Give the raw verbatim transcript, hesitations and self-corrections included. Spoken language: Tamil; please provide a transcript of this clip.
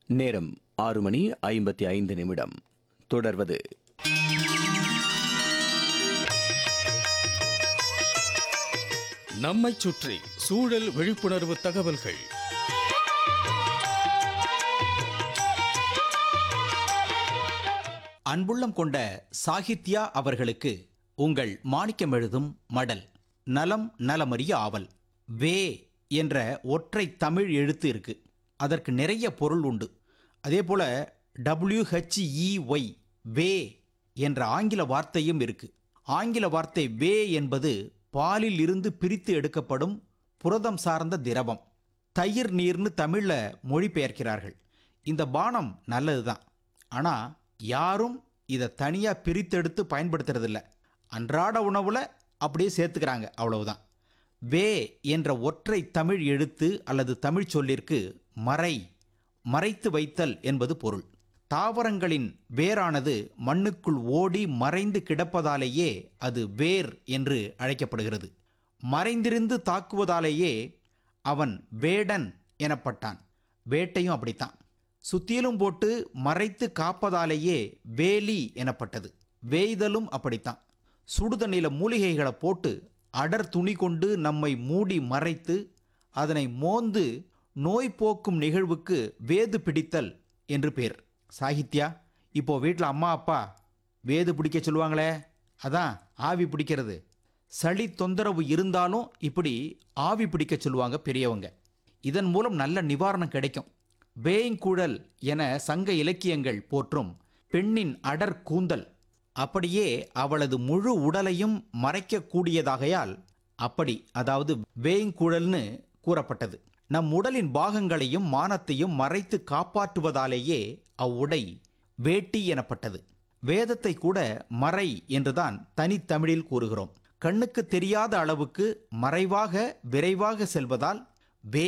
நேரம் ஆறு மணி ஐம்பத்தி ஐந்து நிமிடம். தொடர்வது நம்மைச் சுற்றி சூழல் விழிப்புணர்வு தகவல்கள். அன்புள்ளம் கொண்ட சாகித்யா அவர்களுக்கு உங்கள் மாணிக்கம் எழுதும் மடல். நலம் நலமறிய ஆவல். வே என்ற ஒற்றை தமிழ் எழுத்து இருக்கு. அதற்கு நிறைய பொருள் உண்டு. அதே போல டபிள்யூஹெச்இஒய் வே என்ற ஆங்கில வார்த்தையும் இருக்கு. ஆங்கில வார்த்தை வே என்பது பாலில் இருந்து பிரித்து எடுக்கப்படும் புரதம் சார்ந்த திரவம். தயிர் நீர்னு தமிழ்ல மொழிபெயர்க்கிறார்கள். இந்த பானம் நல்லதுதான். ஆனா யாரும் இதை தனியா பிரித்தெடுத்து பயன்படுத்துறதில்ல. அன்றாட உணவுல அப்படியே சேர்த்துக்கிறாங்க, அவ்வளவுதான். வே என்ற ஒற்றை தமிழ் எழுத்து அல்லது தமிழ் சொல்லிற்கு மறை, மறைத்து வைத்தல் என்பது பொருள். தாவரங்களின் வேரானது மண்ணுக்குள் ஓடி மறைந்து கிடப்பதாலேயே அது வேர் என்று அழைக்கப்படுகிறது. மறைந்திருந்து தாக்குவதாலேயே அவன் வேடன் எனப்பட்டான். வேட்டையும் அப்படித்தான். சுத்தியிலும் போட்டு மறைத்து காப்பதாலேயே வேலி எனப்பட்டது. வேய்தலும் அப்படித்தான். சுடுதண்ணில மூலிகைகளை போட்டு அடர் துணி கொண்டு நம்மை மூடி மறைத்து அதனை மோந்து நோய் போக்கும் நிகழ்வுக்கு வேது பிடித்தல் என்று பேர். சாகித்யா, இப்போ வீட்டில் அம்மா அப்பா வேது பிடிக்க சொல்லுவாங்களே, அதான் ஆவி பிடிக்கிறது. சளி தொந்தரவு இருந்தாலும் இப்படி ஆவி பிடிக்க சொல்லுவாங்க பெரியவங்க. இதன் மூலம் நல்ல நிவாரணம் கிடைக்கும். வேய்ங்குழல் என சங்க இலக்கியங்கள் போற்றும் பெண்ணின் அடர் கூந்தல் அப்படியே அவளது முழு உடலையும் மறைக்கக்கூடியதாகையால் அப்படி, அதாவது வேய்ங்குழல்னு கூறப்பட்டது. நம் உடலின் பாகங்களையும் மானத்தையும் மறைத்து காப்பாற்றுவதாலேயே அவ்வுடை வேட்டி எனப்பட்டது. வேதத்தை கூட மறை என்றுதான் தனித்தமிழில் கூறுகிறோம். கண்ணுக்கு தெரியாத அளவுக்கு மறைவாக விரைவாக செல்வதால் வே